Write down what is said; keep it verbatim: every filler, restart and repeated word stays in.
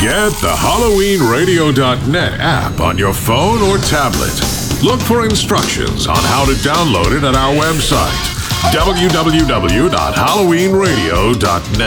Get the Halloween Radio dot net app on your phone or tablet. Look for instructions on how to download it at our website, w w w dot halloween radio dot net.